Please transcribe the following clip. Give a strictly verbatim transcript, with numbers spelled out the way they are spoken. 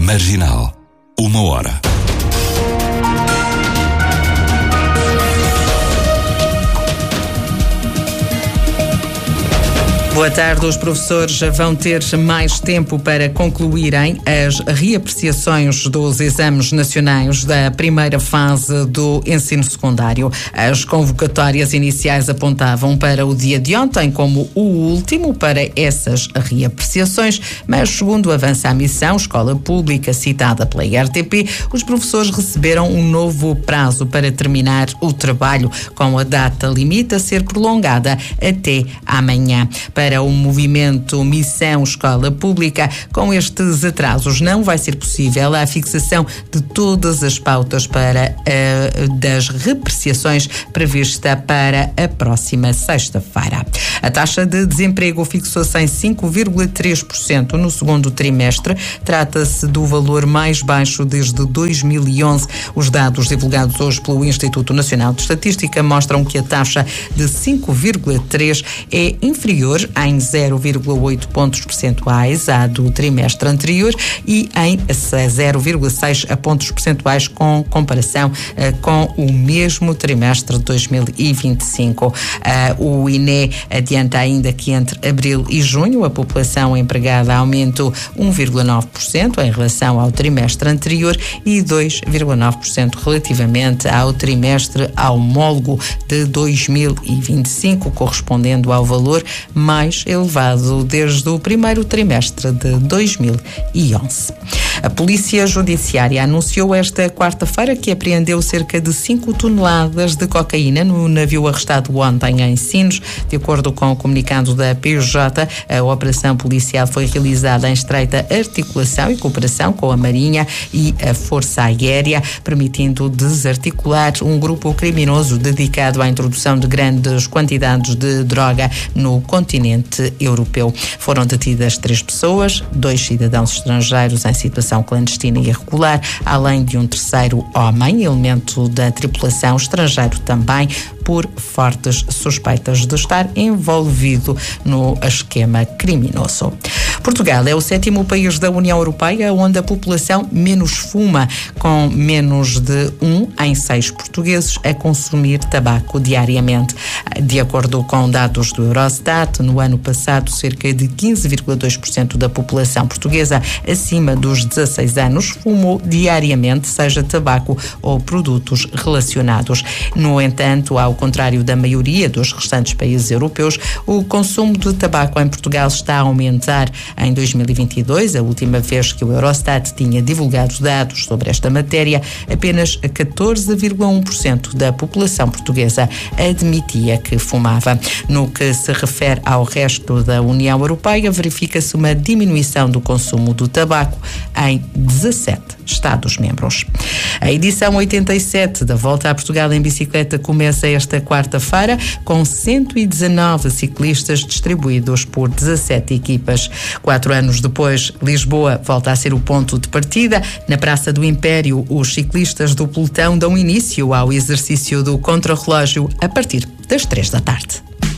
Marginal. Uma hora. Boa tarde. Os professores vão ter mais tempo para concluírem as reapreciações dos exames nacionais da primeira fase do ensino secundário. As convocatórias iniciais apontavam para o dia de ontem como o último para essas reapreciações, mas segundo avança a missão Escola Pública citada pela R T P, os professores receberam um novo prazo para terminar o trabalho, com a data limite a ser prolongada até amanhã. Para o movimento Missão Escola Pública, com estes atrasos não vai ser possível a fixação de todas as pautas para uh, das repreciações prevista para a próxima sexta-feira. A taxa de desemprego fixou-se em cinco vírgula três por cento no segundo trimestre. Trata-se do valor mais baixo desde dois mil e onze. Os dados divulgados hoje pelo Instituto Nacional de Estatística mostram que a taxa de cinco vírgula três é inferior em zero vírgula oito pontos percentuais à do trimestre anterior e em zero vírgula seis pontos percentuais com comparação uh, com o mesmo trimestre de dois mil e vinte e cinco. Uh, o I N E adianta ainda que entre abril e junho a população empregada aumentou um vírgula nove por cento em relação ao trimestre anterior e dois vírgula nove por cento relativamente ao trimestre homólogo de dois mil e vinte e cinco, correspondendo ao valor mais elevado desde o primeiro trimestre de dois mil e onze. A Polícia Judiciária anunciou esta quarta-feira que apreendeu cerca de cinco toneladas de cocaína no navio arrestado ontem em Sines. De acordo com o comunicado da P J, a operação policial foi realizada em estreita articulação e cooperação com a Marinha e a Força Aérea, permitindo desarticular um grupo criminoso dedicado à introdução de grandes quantidades de droga no continente europeu. Foram detidas três pessoas, dois cidadãos estrangeiros em situação clandestina e irregular, além de um terceiro homem, elemento da tripulação estrangeiro também, por fortes suspeitas de estar envolvido no esquema criminoso. Portugal é o sétimo país da União Europeia onde a população menos fuma, com menos de um em seis portugueses a consumir tabaco diariamente. De acordo com dados do Eurostat, no ano passado, cerca de quinze vírgula dois por cento da população portuguesa acima dos dezasseis anos fumou diariamente, seja tabaco ou produtos relacionados. No entanto, ao contrário da maioria dos restantes países europeus, o consumo de tabaco em Portugal está a aumentar. Em dois mil e vinte e dois, a última vez que o Eurostat tinha divulgado dados sobre esta matéria, apenas catorze vírgula um por cento da população portuguesa admitia que fumava. No que se refere ao resto da União Europeia, verifica-se uma diminuição do consumo do tabaco em dezassete Estados-membros. A edição oitenta e sete da Volta a Portugal em Bicicleta começa esta quarta-feira com cento e dezanove ciclistas distribuídos por dezassete equipas. Quatro anos depois, Lisboa volta a ser o ponto de partida. Na Praça do Império, os ciclistas do pelotão dão início ao exercício do contrarrelógio a partir das três da tarde.